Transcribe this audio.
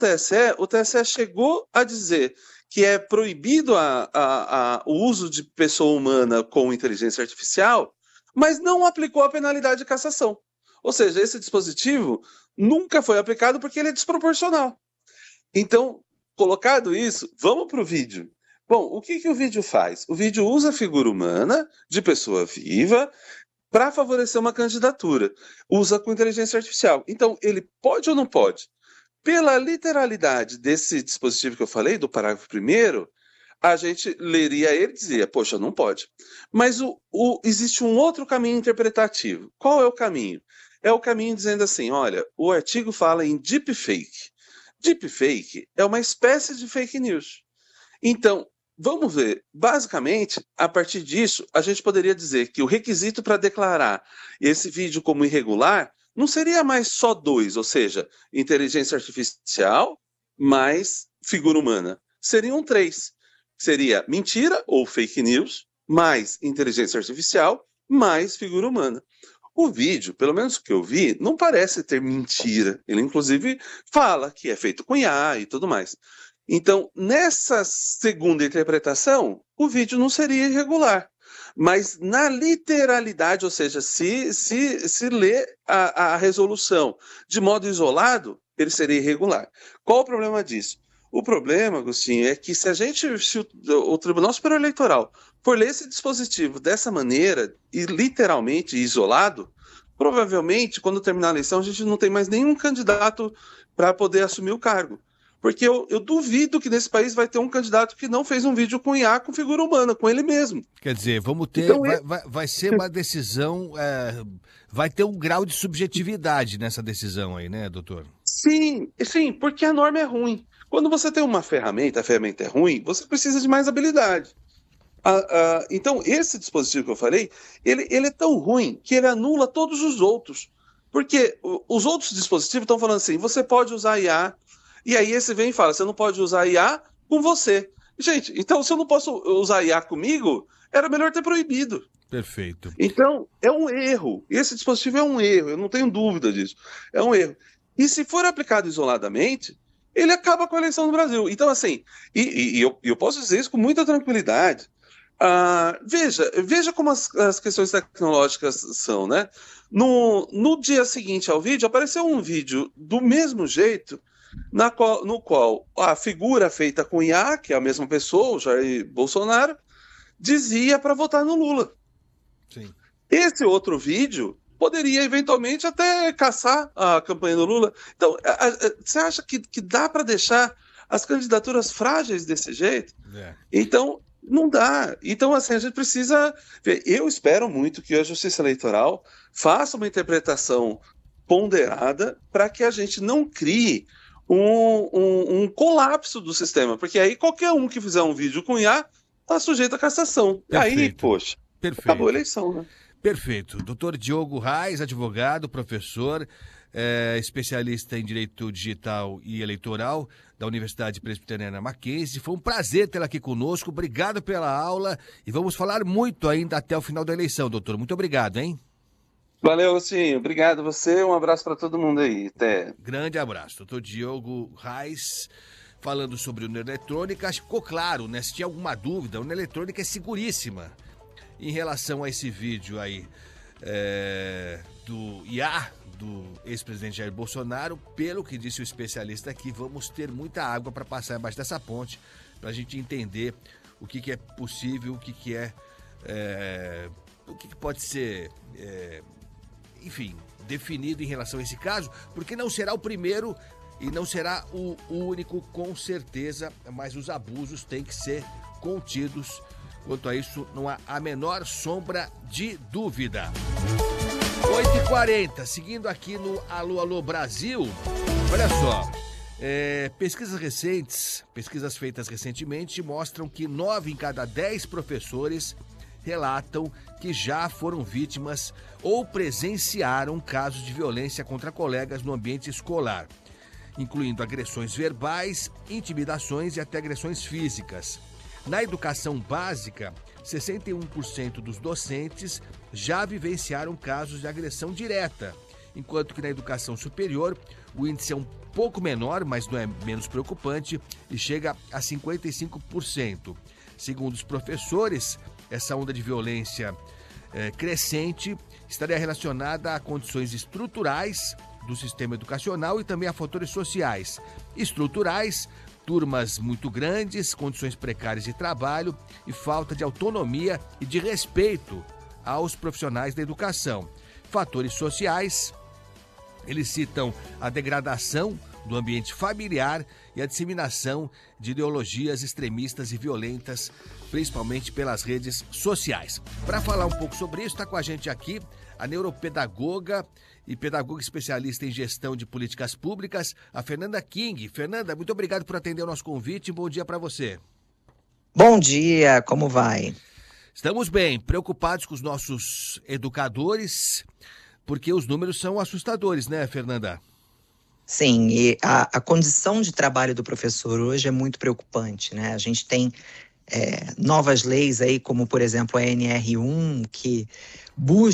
o TSE chegou a dizer que é proibido o uso de pessoa humana com inteligência artificial, mas não aplicou a penalidade de cassação. Ou seja, esse dispositivo nunca foi aplicado porque ele é desproporcional. Então, colocado isso, vamos para o vídeo. Bom, o que o vídeo faz? O vídeo usa a figura humana de pessoa viva para favorecer uma candidatura. Usa com inteligência artificial. Então, ele pode ou não pode? Pela literalidade desse dispositivo que eu falei, do parágrafo 1º, a gente leria ele e dizia, poxa, não pode. Mas existe um outro caminho interpretativo. Qual é o caminho? É o caminho dizendo assim, olha, o artigo fala em deepfake. Deepfake é uma espécie de fake news. Então, vamos ver, basicamente, a partir disso, a gente poderia dizer que o requisito para declarar esse vídeo como irregular não seria mais só 2, ou seja, inteligência artificial mais figura humana. Seriam 3. Seria mentira ou fake news, mais inteligência artificial, mais figura humana. O vídeo, pelo menos o que eu vi, não parece ter mentira. Ele, inclusive, fala que é feito com IA e tudo mais. Então, nessa segunda interpretação, o vídeo não seria irregular. Mas na literalidade, ou seja, se ler a resolução de modo isolado, ele seria irregular. Qual o problema disso? O problema, Agostinho, é que se o Tribunal Superior Eleitoral for ler esse dispositivo dessa maneira, e literalmente isolado, provavelmente, quando terminar a eleição, a gente não tem mais nenhum candidato para poder assumir o cargo. Porque eu duvido que nesse país vai ter um candidato que não fez um vídeo com IA, com figura humana, com ele mesmo. Quer dizer, vamos ter, então, vai ser uma decisão, vai ter um grau de subjetividade nessa decisão aí, né, doutor? Sim, porque a norma é ruim. Quando você tem uma ferramenta, a ferramenta é ruim, você precisa de mais habilidade. Então, esse dispositivo que eu falei, ele é tão ruim que ele anula todos os outros. Porque os outros dispositivos estão falando assim, você pode usar IA, e aí esse vem e fala, você não pode usar IA com você. Gente, então se eu não posso usar IA comigo, era melhor ter proibido. Perfeito. Então, é um erro. Esse dispositivo é um erro, eu não tenho dúvida disso. É um erro. E se for aplicado isoladamente, ele acaba com a eleição no Brasil. Então, assim, eu posso dizer isso com muita tranquilidade. Veja como as questões tecnológicas são, né? No dia seguinte ao vídeo, apareceu um vídeo do mesmo jeito, no qual a figura feita com IA, que é a mesma pessoa, o Jair Bolsonaro, dizia para votar no Lula. Sim. Esse outro vídeo poderia eventualmente até caçar a campanha do Lula. Então, você acha que dá para deixar as candidaturas frágeis desse jeito? Então, não dá. Então, assim, a gente precisa ver. Eu espero muito que a Justiça Eleitoral faça uma interpretação ponderada para que a gente não crie um colapso do sistema, porque aí qualquer um que fizer um vídeo com IA está sujeito à cassação. Perfeito. Aí, poxa, acabou a eleição, né? Perfeito. Doutor Diogo Reis, advogado, professor, especialista em Direito Digital e Eleitoral da Universidade Presbiteriana Mackenzie. Foi um prazer tê-la aqui conosco. Obrigado pela aula e vamos falar muito ainda até o final da eleição, doutor. Muito obrigado, hein? Valeu, Agostinho. Obrigado a você. Um abraço para todo mundo aí. Até. Grande abraço. Doutor Diogo Reis, falando sobre urna eletrônica. Acho que ficou claro, né? Se tinha alguma dúvida, a urna eletrônica é seguríssima. Em relação a esse vídeo aí do IA, do ex-presidente Jair Bolsonaro, pelo que disse o especialista aqui, vamos ter muita água para passar embaixo dessa ponte, para a gente entender o que é possível, o que pode ser, enfim, definido em relação a esse caso, porque não será o primeiro e não será o único, com certeza, mas os abusos têm que ser contidos. Quanto a isso, não há a menor sombra de dúvida. 8h40, seguindo aqui no Alô Alô Brasil. Olha só, pesquisas feitas recentemente mostram que 9 em cada 10 professores relatam que já foram vítimas ou presenciaram casos de violência contra colegas no ambiente escolar, incluindo agressões verbais, intimidações e até agressões físicas. Na educação básica, 61% dos docentes já vivenciaram casos de agressão direta, enquanto que na educação superior o índice é um pouco menor, mas não é menos preocupante, e chega a 55%. Segundo os professores, essa onda de violência crescente estaria relacionada a condições estruturais do sistema educacional e também a fatores sociais. Estruturais, turmas muito grandes, condições precárias de trabalho e falta de autonomia e de respeito aos profissionais da educação. Fatores sociais, eles citam a degradação do ambiente familiar e a disseminação de ideologias extremistas e violentas, principalmente pelas redes sociais. Para falar um pouco sobre isso, está com a gente aqui a neuropedagoga e pedagoga especialista em gestão de políticas públicas, a Fernanda King. Fernanda, muito obrigado por atender o nosso convite. Bom dia para você. Bom dia, como vai? Estamos bem, preocupados com os nossos educadores, porque os números são assustadores, né, Fernanda? Sim, e a condição de trabalho do professor hoje é muito preocupante, né? A gente tem novas leis aí, como por exemplo a NR1, que busca